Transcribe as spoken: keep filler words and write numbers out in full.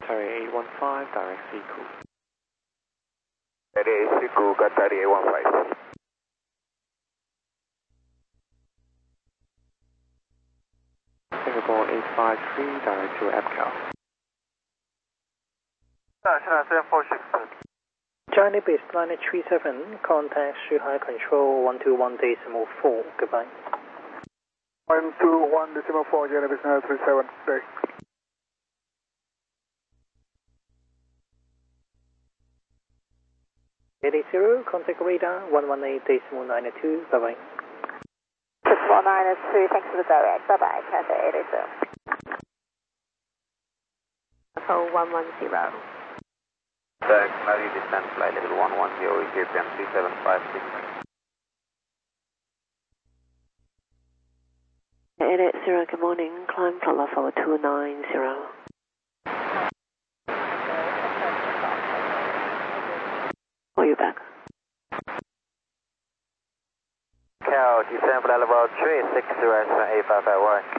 Qatari eight one five, direct Seacool. That is Seacool, Qatari eight one five. Singapore eight five three, direct to Epcal. seven four six. Charlie base nine three seven, contact Shuhai Control one two one decimal four, goodbye. one two one decimal four, Charlie base nine three seven, break. eight eight zero, contact radar one one eight decimal nine two, bye bye. six four nine two, thanks for the direct, bye bye, Cathay eight eight zero. Oh, one one zero. Direct, Mary, descent, flight level one one zero, Ethiopian three seven five six. eight eight zero, good morning, climb for level two nine zero. Call you back. Cal, descent flight level three six zero, eight five five one.